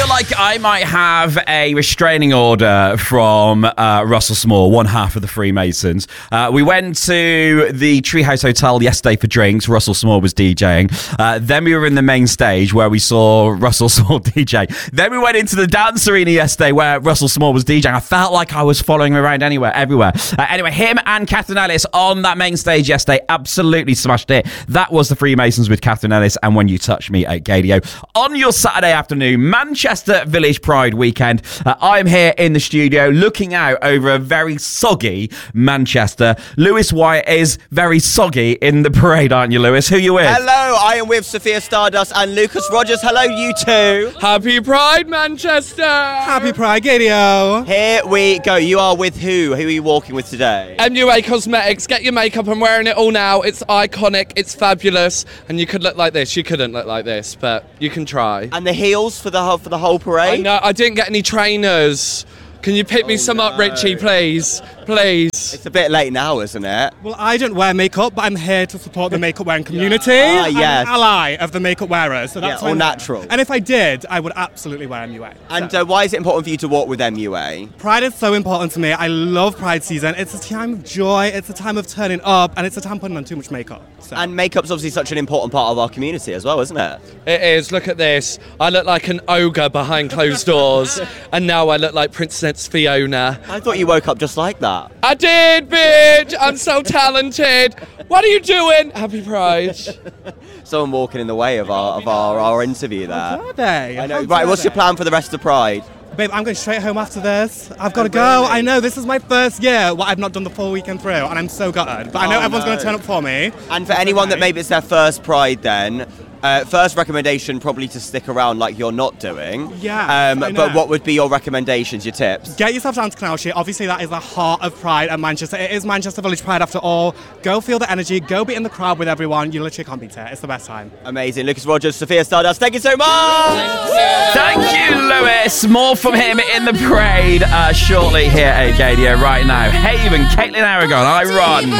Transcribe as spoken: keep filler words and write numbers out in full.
feel like I might have a restraining order from uh, Russell Small, one half of the Freemasons. Uh, we went to the Treehouse Hotel yesterday for drinks. Russell Small was DJing. Uh, then we were in the main stage where we saw Russell Small D J. Then we went into the dance arena yesterday where Russell Small was DJing. I felt like I was following him around anywhere, everywhere. Uh, anyway, him and Catherine Ellis on that main stage yesterday absolutely smashed it. That was the Freemasons with Catherine Ellis and When You Touch Me at Gadio. On your Saturday afternoon, Manchester Village Pride weekend. Uh, I'm here in the studio looking out over a very soggy Manchester. Lewis Wyatt is very soggy in the parade, aren't you, Lewis? Who you with? Hello, I am with Sophia Stardust and Lucas Rogers. Hello, you two. Happy Pride, Manchester. Happy Pride, Gadio. Here we go. You are with who? Who are you walking with today? M U A Cosmetics. Get your makeup. I'm wearing it all now. It's iconic. It's fabulous. And you could look like this. You couldn't look like this, but you can try. And the heels for the whole, for the whole parade? I know. I didn't get any trainers. Can you pick me Oh, some no. up, Richie, please? Please. It's a bit late now, isn't it? Well, I don't wear makeup, but I'm here to support the makeup wearing community. Ah, I'm yes. an ally of the makeup wearers, so that's Yeah, why all I'm here. natural. And if I did, I would absolutely wear M U A. And So. uh, why is it important for you to walk with M U A? Pride is so important to me. I love Pride season. It's a time of joy. It's a time of turning up, and it's a time putting on too much makeup. So. And makeup's obviously such an important part of our community as well, isn't it? It is. Look at this. I look like an ogre behind closed doors. And now I look like Princess Fiona. I thought you woke up just like that. I did, bitch. I'm so talented. What are you doing? Happy Pride. Someone walking in the way of our of our, our interview there. Are they? I know. How Right, dare what's your they? plan for the rest of Pride? Babe, I'm going straight home after this. I've got to Oh, go. really? I know, this is my first year. Well, I've not done the full weekend through, and I'm so gutted. But I know Oh, everyone's no. going to turn up for me. And for anyone that maybe it's their first Pride then, uh, first recommendation probably to stick around like you're not doing. Yeah, Um, I but know. what would be your recommendations, your tips? Get yourself down to Canal Street. Obviously, that is the heart of Pride and Manchester. It is Manchester Village Pride after all. Go feel the energy. Go be in the crowd with everyone. You literally can't beat it. It's the best time. Amazing. Lucas Rogers, Sophia Stardust, thank you so much! Thank you, Lewis. More from him in the parade uh, shortly here at Gadio right now. Haven, Caitlin Aragon, I run.